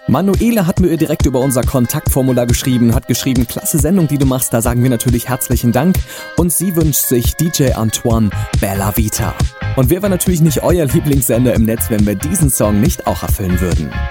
Manuela hat mir direkt über unser Kontaktformular geschrieben, hat geschrieben, klasse Sendung, die du machst, da sagen wir natürlich herzlichen Dank. Und sie wünscht sich DJ Antoine Bella Vita. Und wer war natürlich nicht euer Lieblingssender im Netz, wenn wir diesen Song nicht auch erfüllen würden?